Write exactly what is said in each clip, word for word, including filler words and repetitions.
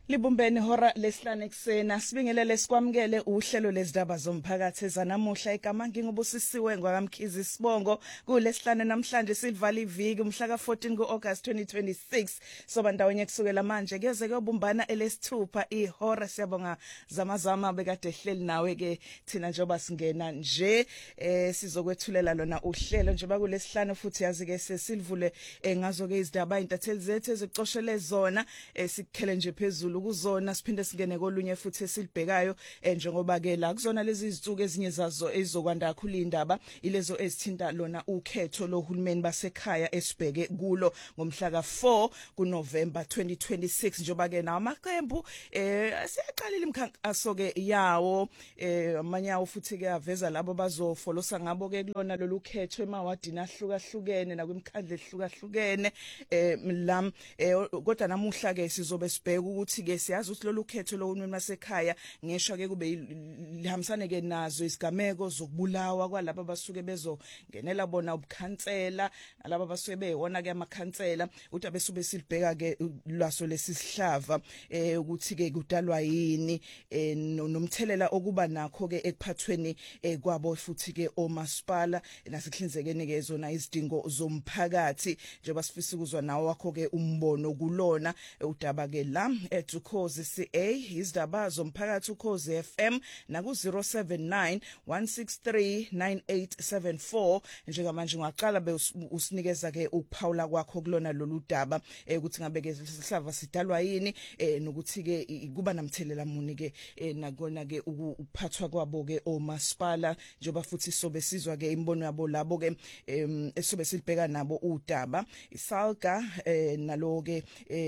Libumbeni hora lesihlanu eksena sibingelele sikwamukele uhlelo lezindaba zomphakathi ezanamuhla igama ngingubusisiwe ngwakamkhizi Sibongo kulesihlanu namhlanje silivala iviki umhla ka fourteen kuAugust twenty twenty-six soba ndawonye kusukela manje kuyeze kuyobumbana elesithupha ihora siyabonga zamazama bekade ehleli nawe ke thina njoba singena nje eh sizokwethulela lona uhlelo njengoba kulesihlanu futhi yazi ke sesilivule ngazo ke izindaba intatheli zethu ezicoshele zona esikhele nje phezulu kuzona siphinde singene kolunye futhi esilibhekayo njengoba ke la kuzona lezi izinsuku ezinye zazo ezizokwanda kakhulu indaba ilezo ezithinta lona ukhetho lohulumeni basekhaya esibheke kulo ngomhla ka four kuNovember twenty twenty-six njengoba ke nawo amaqembu eh siyaqalile imikhankaso ke yawo eh amanyawo futhi ke aveza labo bazofolosa ngabo ke kulona lolu khetho emawadini ahlukahlukene nakwimkhandle ehlukahlukene eh lam kodwa namuhla ke sizobe sibheka ukuthi ke siyazi ukuthi lolu khetho lohulumeni basekhaya ngisho ke kube lihambisane ke nazo isigameko zokubulawa kwalabo basuke bezongenela bona ubukhansela nalabo basuke beyona ke amakhansela uthi abesube silibheka ke lwaso lesisihlava eh ukuthi ke kudalwa yini nomthelela okuba nakho ke ekuphathweni kwabo futhi ke omasipala nasekuhlinzekeni ke zona izidingo zomphakathi njengoba sifisa ukuzwa nawo wakho ke umbono kulona udaba ke la eTukhozi C A izindaba zomphakathi uKhozi F M na ku zero seven nine one six three nine eight seven four njengamanje ngaqala usinikeza ke ukuphawula kwakho kulona lolu daba ukuthi ngabe ke isihlava sidalwa yini nokuthi ke kuba namthelela muni ke nakona ke ukuphathwa kwabo ke omasipala njengoba futhi sobe sizwa ke imbono yabo labo ke esobe silibheka nabo udaba isalga nalo ke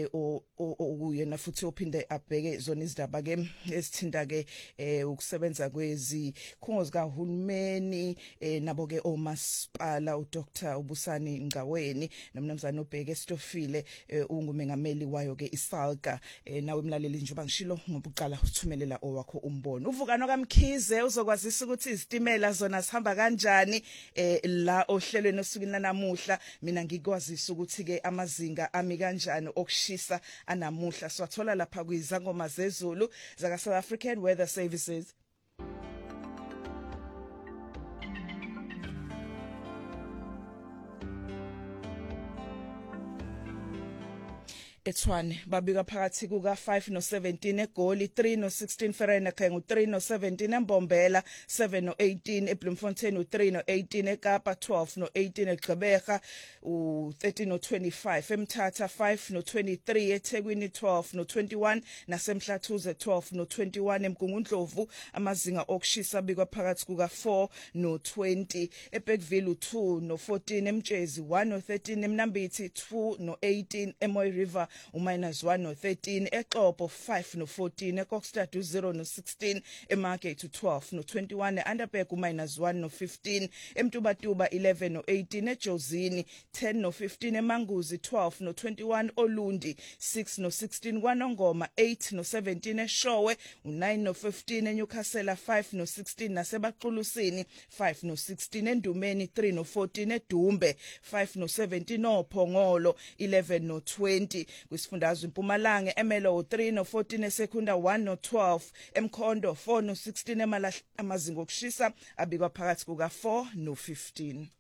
okuyena futhi ophinde abheke zona izindaba ke esithinta ke ukusebenza kwezikhungo zikahulumeni nabo ke omasipala uDr Ubusani Ngcaweni nomnumzana obheke Stofile ungumengameli wayo ke isalga nawe emlaleli njengoba ngishilo ngobuqala uthumelela owakho umbono uvukano kaMkhize uzokwazisa ukuthi izitimela zona sihamba kanjani la ohlelweni osukini namuhla mina ngikwazisa ukuthi ke amazinga ami kanjani okushisa anamuhla swathola lapha kwizangoma zezulu zaka South African Weather Services. eTshwane babika phakathi kuka five no seventeen eGoli three no sixteen Vereeniging u three no seventeen eMbombela seven no eighteen eBloemfontein u three no eighteen eKapa twelve no eighteen eGqeberha u thirteen no twenty-five eMthatha five no twenty-three eThekwini twelve no twenty-one naseMhlathuze twelve no twenty-one eMgungundlovu amazinga okushisa abikwa phakathi kuka four no twenty eBergville two no fourteen eMtshezi one no thirteen eMnambithi two no eighteen eMoy River u minus one no thirteen eXhopo five no fourteen eKokstad u zero no sixteen eMarket u twelve no twenty-one eUnderberg u minus one no fifteen eMtubatuba eleven no eighteen eJozini ten no fifteen eManguzi twelve no twenty-one Olundi six no sixteen kwaNongoma eight no seventeen eShowe u nine no fifteen eNewcastle five no sixteen naseBaqulusini five no sixteen eNdumeni three no fourteen eDumbe five no seventeen oPhongolo eleven no twenty kwisifundazwe eMpumalanga eMelo three no fourteen eSekunda one no twelve eMkhondo four no sixteen emalahle amazinga okushisa abikwa phakathi kuka four no fifteen.